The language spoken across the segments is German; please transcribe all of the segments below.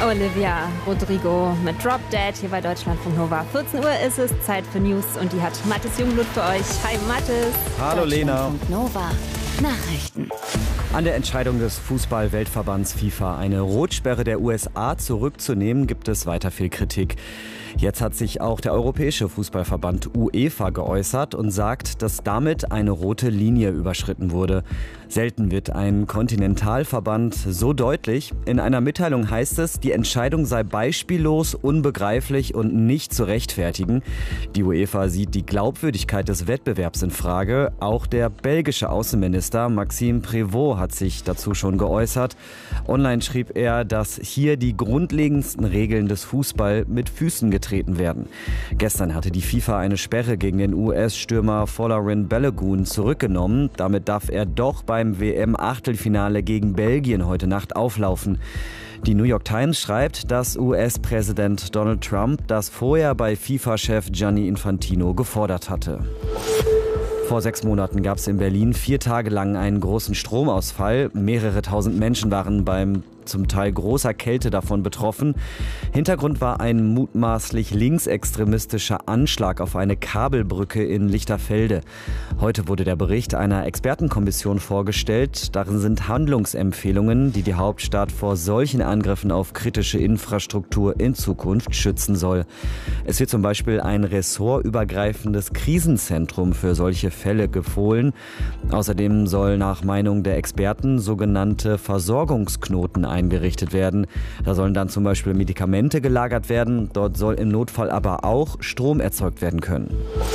Olivia Rodrigo mit Drop Dead hier bei Deutschlandfunk Nova. 14 Uhr ist es, Zeit für News und die hat Mathis Jungblut für euch. Hi Mathis. Hallo Lena. Nova Nachrichten. An der Entscheidung des Fußball-Weltverbands FIFA, eine Rotsperre der USA zurückzunehmen, gibt es weiter viel Kritik. Jetzt hat sich auch der Europäische Fußballverband UEFA geäußert und sagt, dass damit eine rote Linie überschritten wurde. Selten wird ein Kontinentalverband so deutlich. In einer Mitteilung heißt es, die Entscheidung sei beispiellos, unbegreiflich und nicht zu rechtfertigen. Die UEFA sieht die Glaubwürdigkeit des Wettbewerbs in Frage. Auch der belgische Außenminister Maxime Prévost hat sich dazu schon geäußert. Online schrieb er, dass hier die grundlegendsten Regeln des Fußball mit Füßen getreten werden. Gestern hatte die FIFA eine Sperre gegen den US-Stürmer Folarin Balogun zurückgenommen. Damit darf er doch beim WM-Achtelfinale gegen Belgien heute Nacht auflaufen. Die New York Times schreibt, dass US-Präsident Donald Trump das vorher bei FIFA-Chef Gianni Infantino gefordert hatte. Vor 6 Monaten gab es in Berlin 4 Tage lang einen großen Stromausfall. Mehrere tausend Menschen waren beim zum Teil großer Kälte davon betroffen. Hintergrund war ein mutmaßlich linksextremistischer Anschlag auf eine Kabelbrücke in Lichterfelde. Heute wurde der Bericht einer Expertenkommission vorgestellt. Darin sind Handlungsempfehlungen, die die Hauptstadt vor solchen Angriffen auf kritische Infrastruktur in Zukunft schützen soll. Es wird zum Beispiel ein ressortübergreifendes Krisenzentrum für solche Fälle befohlen. Außerdem soll nach Meinung der Experten sogenannte Versorgungsknoten eingerichtet werden. Da sollen dann zum Beispiel Medikamente gelagert werden. Dort soll im Notfall aber auch Strom erzeugt werden können.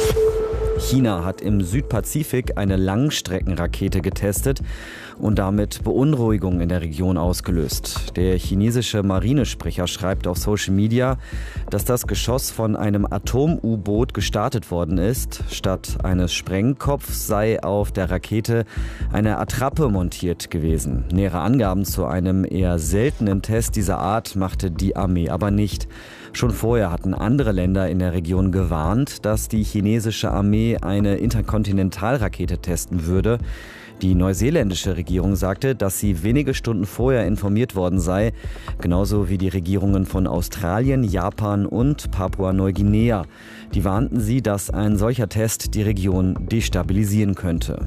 China hat im Südpazifik eine Langstreckenrakete getestet und damit Beunruhigung in der Region ausgelöst. Der chinesische Marinesprecher schreibt auf Social Media, dass das Geschoss von einem Atom-U-Boot gestartet worden ist. Statt eines Sprengkopfs sei auf der Rakete eine Attrappe montiert gewesen. Nähere Angaben zu einem eher seltenen Test dieser Art machte die Armee aber nicht. Schon vorher hatten andere Länder in der Region gewarnt, dass die chinesische Armee eine Interkontinentalrakete testen würde. Die neuseeländische Regierung sagte, dass sie wenige Stunden vorher informiert worden sei, genauso wie die Regierungen von Australien, Japan und Papua-Neuguinea. Die warnten sie, dass ein solcher Test die Region destabilisieren könnte.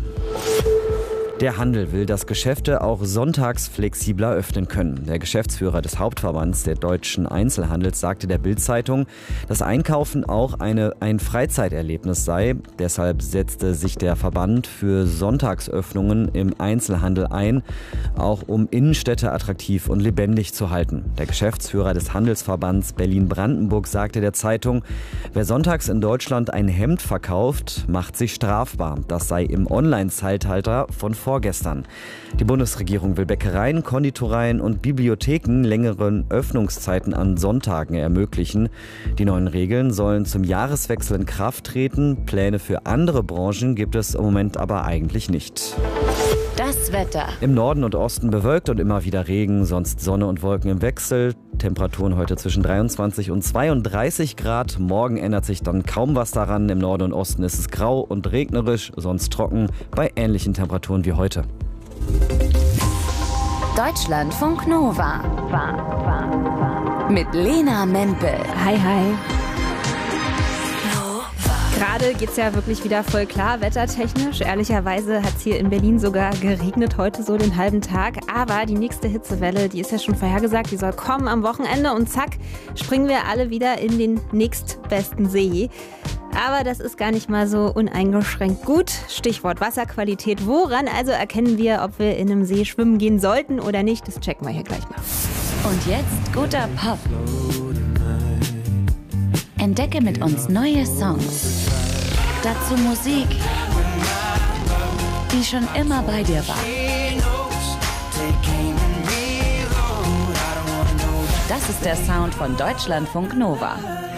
Der Handel will, dass Geschäfte auch sonntags flexibler öffnen können. Der Geschäftsführer des Hauptverbands der deutschen Einzelhandels sagte der Bild-Zeitung, dass Einkaufen auch ein Freizeiterlebnis sei. Deshalb setzte sich der Verband für Sonntagsöffnungen im Einzelhandel ein, auch um Innenstädte attraktiv und lebendig zu halten. Der Geschäftsführer des Handelsverbands Berlin-Brandenburg sagte der Zeitung, wer sonntags in Deutschland ein Hemd verkauft, macht sich strafbar. Das sei im Online-Zeitalter von vorgestern. Die Bundesregierung will Bäckereien, Konditoreien und Bibliotheken längeren Öffnungszeiten an Sonntagen ermöglichen. Die neuen Regeln sollen zum Jahreswechsel in Kraft treten. Pläne für andere Branchen gibt es im Moment aber eigentlich nicht. Das Wetter. Im Norden und Osten bewölkt und immer wieder Regen, sonst Sonne und Wolken im Wechsel. Temperaturen heute zwischen 23 und 32 Grad. Morgen ändert sich dann kaum was daran. Im Norden und Osten ist es grau und regnerisch, sonst trocken, bei ähnlichen Temperaturen wie heute. Deutschlandfunk Nova. Mit Lena Mempel. Hi, hi. Gerade geht's ja wirklich wieder voll klar, wettertechnisch. Ehrlicherweise hat's hier in Berlin sogar geregnet heute so den halben Tag. Aber die nächste Hitzewelle, die ist ja schon vorhergesagt, die soll kommen am Wochenende. Und zack, springen wir alle wieder in den nächstbesten See. Aber das ist gar nicht mal so uneingeschränkt gut. Stichwort Wasserqualität. Woran also erkennen wir, ob wir in einem See schwimmen gehen sollten oder nicht? Das checken wir hier gleich mal. Und jetzt guter Pop. Entdecke mit uns neue Songs. Dazu Musik, die schon immer bei dir war. Das ist der Sound von Deutschlandfunk Nova.